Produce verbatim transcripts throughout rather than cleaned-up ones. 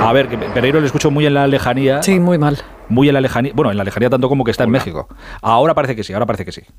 A ver, que Pereiro le escucho muy en la lejanía. Sí, muy mal. Muy en la lejanía. Bueno, en la lejanía tanto como que está Hola. en México. Ahora parece que sí, ahora parece que sí.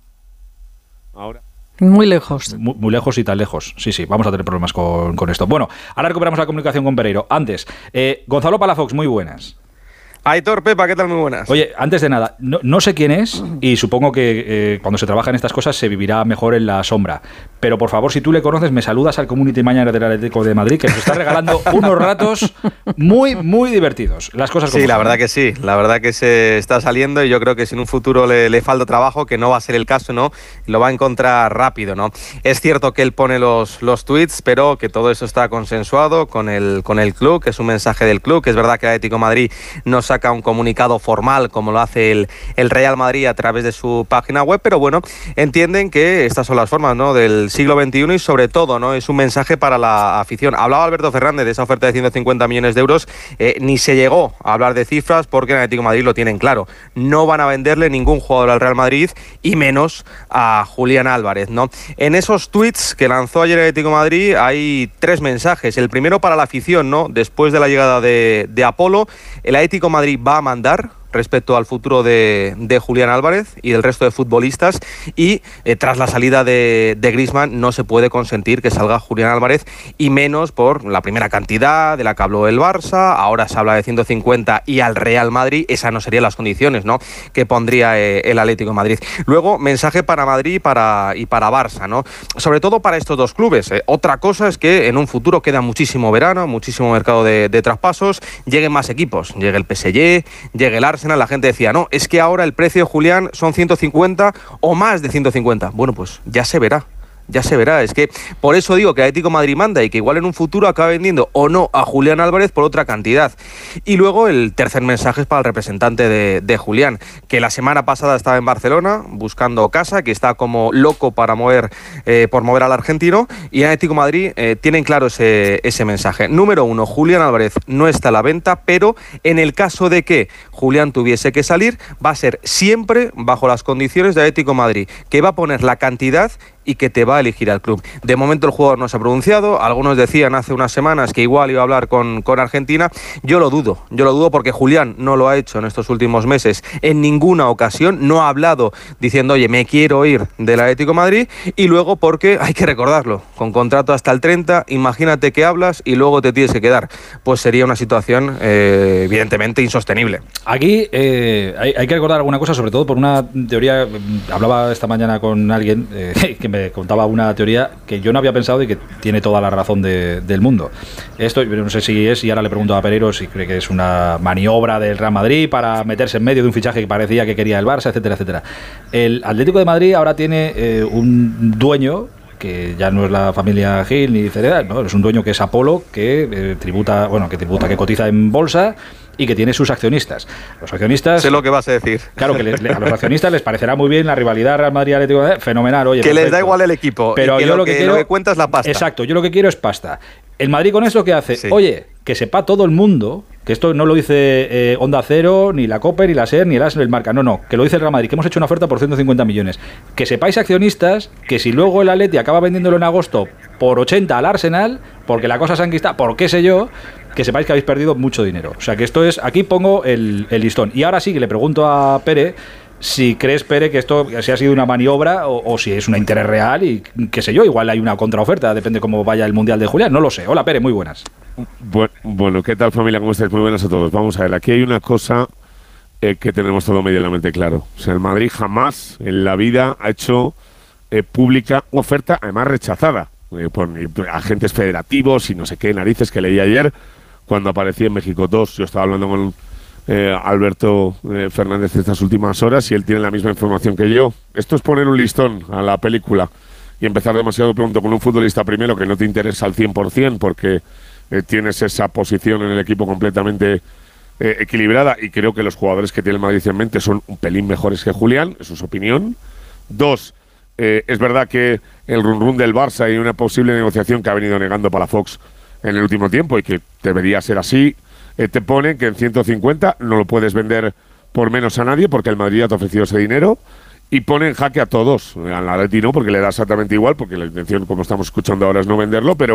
Ahora. Muy lejos. Muy, muy lejos y tan lejos. Sí, sí, vamos a tener problemas con, con esto. Bueno, ahora recuperamos la comunicación con Pereiro. Antes, eh, Gonzalo Palafox, muy buenas. Aitor, Pepa, ¿qué tal? Muy buenas. Oye, antes de nada, no, no sé quién es y supongo que eh, cuando se trabaja en estas cosas se vivirá mejor en la sombra. Pero por favor, si tú le conoces, me saludas al Community Manager del Atlético de Madrid, que nos está regalando unos ratos muy, muy divertidos. Las cosas como Sí, la son. verdad que sí. La verdad que se está saliendo y yo creo que si en un futuro le, le falta trabajo, que no va a ser el caso, ¿no? Lo va a encontrar rápido, ¿no? Es cierto que él pone los, los tweets, pero que todo eso está consensuado con el, con el club, que es un mensaje del club, que es verdad que el Atlético de Madrid no saca un comunicado formal como lo hace el, el Real Madrid a través de su página web, pero bueno, entienden que estas son las formas, ¿no?, del siglo veintiuno y sobre todo, ¿no?, es un mensaje para la afición. Hablaba Alberto Fernández de esa oferta de ciento cincuenta millones de euros, eh, ni se llegó a hablar de cifras porque en Atlético de Madrid lo tienen claro, no van a venderle ningún jugador al Real Madrid y menos a Julián Álvarez, ¿no? En esos tweets que lanzó ayer el Atlético de Madrid hay tres mensajes. El primero para la afición, ¿no?, después de la llegada de, de Apolo, el Atlético de Madrid va a mandar respecto al futuro de, de Julián Álvarez y del resto de futbolistas y eh, tras la salida de, de Griezmann no se puede consentir que salga Julián Álvarez y menos por la primera cantidad de la que habló el Barça, ahora se habla de ciento cincuenta y al Real Madrid, esas no serían las condiciones, ¿no?, que pondría eh, el Atlético de Madrid. Luego, mensaje para Madrid para, y para Barça, ¿no?, sobre todo para estos dos clubes. Eh, otra cosa es que en un futuro queda muchísimo verano, muchísimo mercado de, de traspasos, lleguen más equipos, llegue el P S G, llegue el Arsenal. La gente decía, no, es que ahora el precio de Julián son ciento cincuenta o más de ciento cincuenta. Bueno, pues ya se verá. Ya se verá, es que por eso digo que Atlético de Madrid manda y que igual en un futuro acaba vendiendo o no a Julián Álvarez por otra cantidad. Y luego el tercer mensaje es para el representante de, de Julián, que la semana pasada estaba en Barcelona buscando casa, que está como loco para mover, eh, por mover al argentino, y en Atlético de Madrid eh, tienen claro ese, ese mensaje. Número uno, Julián Álvarez no está a la venta, pero en el caso de que Julián tuviese que salir, va a ser siempre bajo las condiciones de Atlético de Madrid, que va a poner la cantidad y que te va a elegir al club. De momento el jugador no se ha pronunciado, algunos decían hace unas semanas que igual iba a hablar con, con Argentina, yo lo dudo, yo lo dudo porque Julián no lo ha hecho en estos últimos meses en ninguna ocasión, no ha hablado diciendo, oye, me quiero ir del Atlético de Madrid, y luego porque, hay que recordarlo, con contrato hasta el treinta, imagínate que hablas y luego te tienes que quedar, pues sería una situación eh, evidentemente insostenible. Aquí eh, hay, hay que recordar alguna cosa, sobre todo por una teoría, hablaba esta mañana con alguien eh, que me me contaba una teoría que yo no había pensado y que tiene toda la razón de, del mundo. Esto, no sé si es, y ahora le pregunto a Pereiro si cree que es una maniobra del Real Madrid para meterse en medio de un fichaje que parecía que quería el Barça, etcétera, etcétera. El Atlético de Madrid ahora tiene eh, un dueño que ya no es la familia Gil ni Ceredal, ¿no? Es un dueño que es Apolo, que eh, tributa, bueno, que tributa, que cotiza en bolsa y que tiene sus accionistas. Los accionistas... Sé lo que vas a decir. Claro, que le, le, a los accionistas les parecerá muy bien la rivalidad Real Madrid-Atlético de Madrid, fenomenal, oye, que perfecto. Les da igual el equipo, pero que yo lo, lo que, que, quiero, lo que cuenta es la pasta. Exacto, yo lo que quiero es pasta. El Madrid con esto, ¿qué hace? Sí. Oye, que sepa todo el mundo, que esto no lo dice eh, Onda Cero, ni la COPE, ni la SER, ni el AS, ni el Marca, no, no, que lo dice el Real Madrid, que hemos hecho una oferta por ciento cincuenta millones. Que sepáis, accionistas, que si luego el Atleti acaba vendiéndolo en agosto por ochenta al Arsenal, porque la cosa se ha enquistado, por qué sé yo, que sepáis que habéis perdido mucho dinero. O sea, que esto es, aquí pongo el, el listón. Y ahora sí que le pregunto a Pere si crees, Pere, que esto si ha sido una maniobra o, o si es un interés real y qué sé yo, igual hay una contraoferta, depende cómo vaya el Mundial de Julián, no lo sé. Hola, Pere, muy buenas. Bueno, bueno, ¿qué tal, familia? ¿Cómo estáis? Muy buenas a todos. Vamos a ver, aquí hay una cosa eh, que tenemos todo medianamente claro. O sea, el Madrid jamás en la vida ha hecho eh, pública oferta, además rechazada eh, por eh, agentes federativos y no sé qué narices que leí ayer cuando aparecía en México dos. Yo estaba hablando con eh, Alberto eh, Fernández estas últimas horas y él tiene la misma información que yo. Esto es poner un listón a la película y empezar demasiado pronto con un futbolista primero que no te interesa al cien por ciento porque eh, tienes esa posición en el equipo completamente eh, equilibrada y creo que los jugadores que tiene el Madrid en mente son un pelín mejores que Julián, eso es su opinión. Dos, eh, es verdad que el run run del Barça y una posible negociación que ha venido negando Palafox en el último tiempo y que debería ser así, eh, te pone que en ciento cincuenta no lo puedes vender por menos a nadie porque el Madrid ya te ha ofrecido ese dinero y pone en jaque a todos. Al Atleti no, porque le da exactamente igual, porque la intención, como estamos escuchando ahora, es no venderlo, pero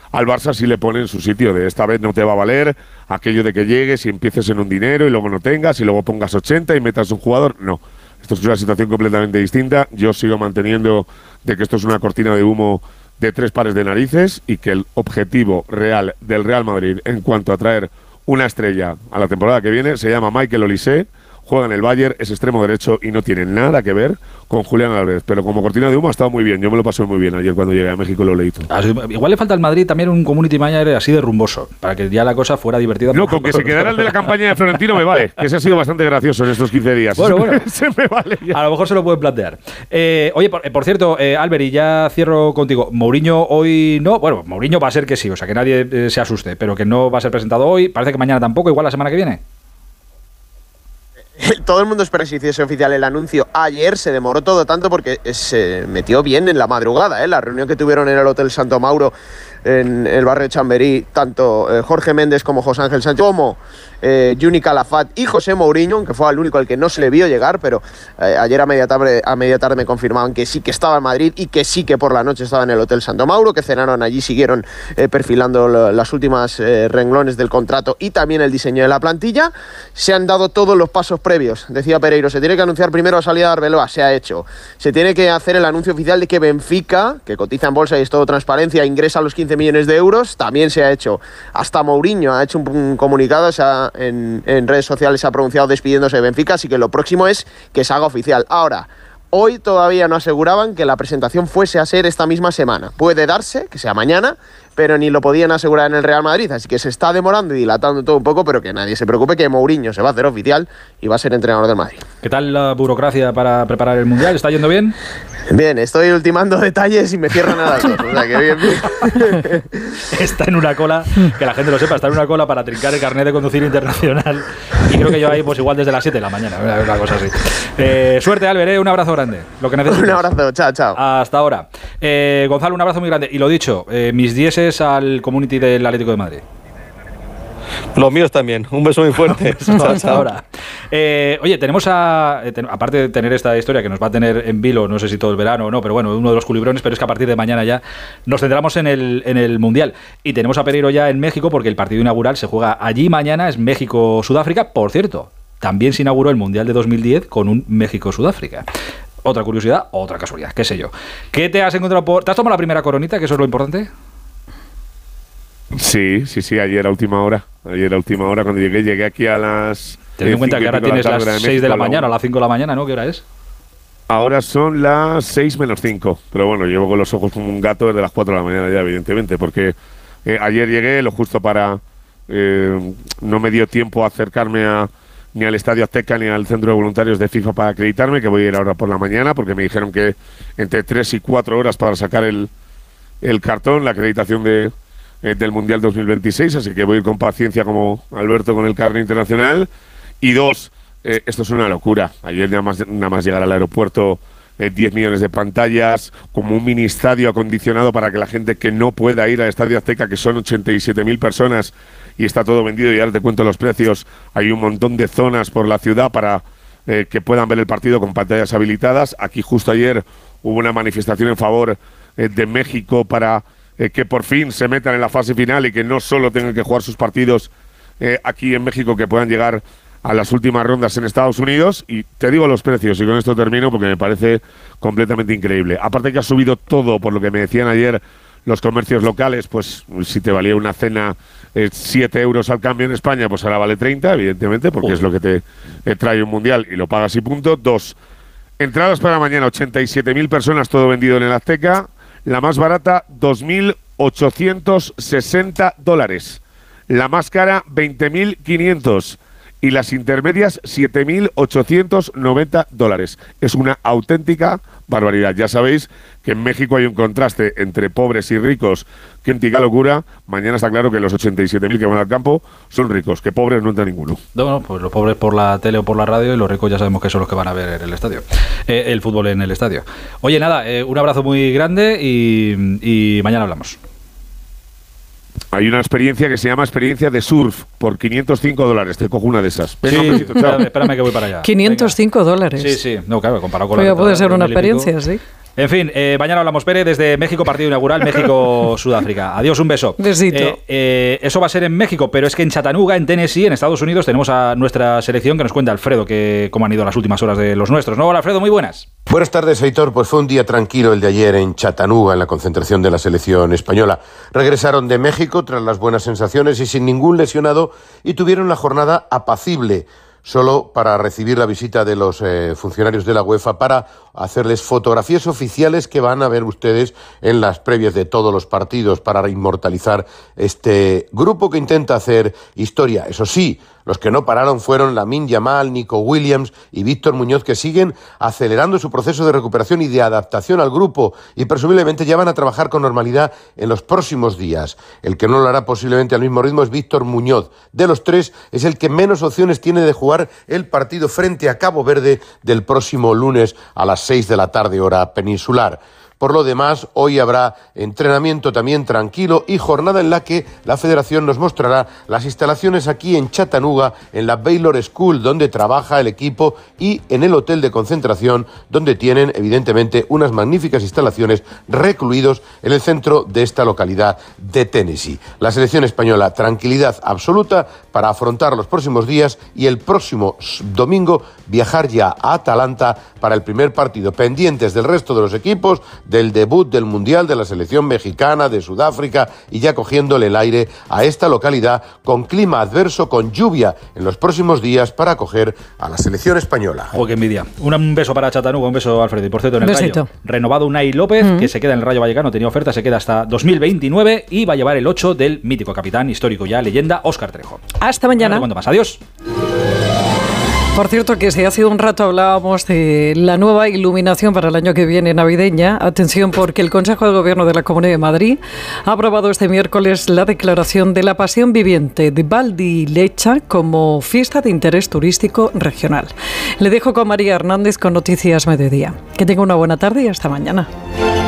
al Barça sí le pone en su sitio de esta vez no te va a valer aquello de que llegues y empieces en un dinero y luego no tengas y luego pongas ochenta y metas un jugador. No, esto es una situación completamente distinta. Yo sigo manteniendo de que esto es una cortina de humo de tres pares de narices y que el objetivo real del Real Madrid en cuanto a traer una estrella a la temporada que viene se llama Michael Olise, juega en el Bayern, es extremo derecho y no tiene nada que ver con Julián Álvarez, pero como cortina de humo ha estado muy bien, yo me lo pasé muy bien ayer cuando llegué a México, lo leí todo. Así, igual le falta al Madrid también un community manager así de rumboso, para que ya la cosa fuera divertida. No, con que se quedara el de la campaña de Florentino me vale, que se ha sido bastante gracioso en estos quince días. Bueno, bueno, se me vale ya. A lo mejor se lo pueden plantear. Eh, oye, por, por cierto, eh, Albert, y ya cierro contigo, Mourinho hoy no, bueno, Mourinho va a ser que sí, o sea, que nadie eh, se asuste, pero que no va a ser presentado hoy, parece que mañana tampoco, igual la semana que viene. Todo el mundo espera que se hiciese oficial el anuncio. Ayer se demoró todo tanto porque se metió bien en la madrugada, ¿eh? La reunión que tuvieron en el Hotel Santo Mauro, en el barrio de Chamberí, tanto eh, Jorge Méndez como José Ángel Sánchez, como eh, Juni Calafat y José Mourinho, aunque fue el único al que no se le vio llegar, pero eh, ayer a media, tarde, a media tarde me confirmaban que sí que estaba en Madrid y que sí que por la noche estaba en el Hotel Santo Mauro, que cenaron allí, siguieron eh, perfilando lo, las últimas eh, renglones del contrato y también el diseño de la plantilla. Se han dado todos los pasos previos. Decía Pereiro, se tiene que anunciar primero la salida de Arbeloa, se ha hecho. Se tiene que hacer el anuncio oficial de que Benfica, que cotiza en bolsa y es todo transparencia, ingresa los quince millones de euros, también se ha hecho. Hasta Mourinho ha hecho un, un comunicado, o sea, en, en redes sociales se ha pronunciado despidiéndose de Benfica, así que lo próximo es que se haga oficial. Ahora, hoy todavía no aseguraban que la presentación fuese a ser esta misma semana. Puede darse, que sea mañana, pero ni lo podían asegurar en el Real Madrid, así que se está demorando y dilatando todo un poco, pero que nadie se preocupe que Mourinho se va a hacer oficial y va a ser entrenador del Madrid. ¿Qué tal la burocracia para preparar el Mundial? ¿Está yendo bien? Bien, estoy ultimando detalles y me cierran a las dos, o sea que bien, bien. Está en una cola, que la gente lo sepa, está en una cola para trincar el carnet de conducir internacional y creo que yo ahí pues igual desde las siete de la mañana, una cosa así. Eh, suerte, Albert, ¿eh? Un abrazo grande, lo que necesites. Un abrazo, chao, chao. Hasta ahora. Eh, Gonzalo, un abrazo muy grande. Y lo dicho, eh, mis dieces al community del Atlético de Madrid. Los míos también. Un beso muy fuerte. Hasta ahora. Eh, oye, tenemos a... Eh, ten, aparte de tener esta historia que nos va a tener en vilo, no sé si todo el verano o no, pero bueno, uno de los culibrones, pero es que a partir de mañana ya nos centramos en el, en el Mundial. Y tenemos a Pereiro ya en México porque el partido inaugural se juega allí mañana, es México-Sudáfrica. Por cierto, también se inauguró el Mundial de dos mil diez con un México-Sudáfrica. Otra curiosidad, otra casualidad, qué sé yo. ¿Qué te has encontrado por...? ¿Te has tomado la primera coronita, que eso es lo importante? Sí, sí, sí, ayer a última hora. Ayer a última hora cuando llegué, llegué aquí a las... Teniendo en cuenta que ahora tienes las seis de la mañana, a las cinco de la mañana, ¿no? ¿Qué hora es? Ahora son las seis menos cinco. Pero bueno, llevo con los ojos como un gato desde las cuatro de la mañana ya, evidentemente, porque eh, ayer llegué lo justo para... Eh, no me dio tiempo a acercarme a... ni al Estadio Azteca ni al Centro de Voluntarios de FIFA para acreditarme, que voy a ir ahora por la mañana, porque me dijeron que entre tres y cuatro horas para sacar el, el cartón, la acreditación de, eh, del Mundial dos mil veintiséis, así que voy a ir con paciencia como Alberto con el carnet internacional. Y dos, eh, esto es una locura. Ayer nada más, nada más llegar al aeropuerto, eh, diez millones de pantallas, como un mini estadio acondicionado para que la gente que no pueda ir al Estadio Azteca, que son ochenta y siete mil personas, y está todo vendido, y ahora te cuento los precios, hay un montón de zonas por la ciudad para eh, que puedan ver el partido con pantallas habilitadas. Aquí justo ayer hubo una manifestación en favor eh, de México para eh, que por fin se metan en la fase final y que no solo tengan que jugar sus partidos eh, aquí en México, que puedan llegar a las últimas rondas en Estados Unidos. Y te digo los precios, y con esto termino porque me parece completamente increíble. Aparte que ha subido todo, por lo que me decían ayer los comercios locales, pues si te valía una cena eh, siete euros al cambio en España, pues ahora vale treinta, evidentemente, porque Uy. es lo que te eh, trae un mundial y lo pagas y punto. Dos, entradas para mañana, ochenta y siete mil personas, todo vendido en el Azteca. La más barata, dos mil ochocientos sesenta dólares. La más cara, veinte mil quinientos. Y las intermedias, siete mil ochocientos noventa dólares. Es una auténtica barbaridad. Ya sabéis que en México hay un contraste entre pobres y ricos, que antigua locura. Mañana está claro que los ochenta y siete mil que van al campo son ricos, que pobres no entra ninguno. No, no, pues los pobres por la tele o por la radio, y los ricos ya sabemos que son los que van a ver el estadio, eh, el fútbol en el estadio. Oye, nada, eh, un abrazo muy grande y, y mañana hablamos. Hay una experiencia que se llama experiencia de surf por quinientos cinco dólares. Te cojo una de esas. Sí, besito, espérame, espérame que voy para allá. quinientos cinco dólares. Sí, sí. No, claro, comparado con Pero la... puede ser una experiencia, sí. En fin, eh, mañana hablamos, Pérez, desde México, partido inaugural, México-Sudáfrica. Adiós, un beso. Besito. Eh, eh, eso va a ser en México, pero es que en Chattanooga, en Tennessee, en Estados Unidos, tenemos a nuestra selección que nos cuenta Alfredo que cómo han ido las últimas horas de los nuestros. ¿No? Hola, Alfredo, muy buenas. Buenas tardes, Aitor. Pues fue un día tranquilo el de ayer en Chattanooga, en la concentración de la selección española. Regresaron de México tras las buenas sensaciones y sin ningún lesionado y tuvieron la jornada apacible, solo para recibir la visita de los eh, funcionarios de la UEFA para hacerles fotografías oficiales que van a ver ustedes en las previas de todos los partidos para inmortalizar este grupo que intenta hacer historia. Eso sí, los que no pararon fueron Lamine Yamal, Nico Williams y Víctor Muñoz, que siguen acelerando su proceso de recuperación y de adaptación al grupo y presumiblemente ya van a trabajar con normalidad en los próximos días. El que no lo hará posiblemente al mismo ritmo es Víctor Muñoz. De los tres es el que menos opciones tiene de jugar el partido frente a Cabo Verde del próximo lunes a las seis de la tarde hora peninsular. Por lo demás, hoy habrá entrenamiento también tranquilo y jornada en la que la Federación nos mostrará las instalaciones aquí en Chattanooga, en la Baylor School, donde trabaja el equipo, y en el hotel de concentración, donde tienen, evidentemente, unas magníficas instalaciones recluidos en el centro de esta localidad de Tennessee. La selección española, tranquilidad absoluta para afrontar los próximos días y el próximo domingo viajar ya a Atalanta para el primer partido, pendientes del resto de los equipos, del debut del Mundial de la selección mexicana, de Sudáfrica, y ya cogiéndole el aire a esta localidad con clima adverso, con lluvia en los próximos días para acoger a la selección española. ¡Oh, qué envidia! Un beso para Chattanooga, un beso, Alfredo. Y por cierto, en el Besito. Rayo, renovado Unai López, mm. que se queda en el Rayo Vallecano, tenía oferta, se queda hasta dos mil veintinueve y va a llevar el ocho del mítico capitán histórico ya, leyenda, Óscar Trejo. Hasta mañana. Cuando más. Adiós. Por cierto, que si hace un rato hablábamos de la nueva iluminación para el año que viene navideña, atención porque el Consejo de Gobierno de la Comunidad de Madrid ha aprobado este miércoles la declaración de la Pasión Viviente de Valdilecha como fiesta de interés turístico regional. Le dejo con María Hernández con Noticias Mediodía. Que tenga una buena tarde y hasta mañana.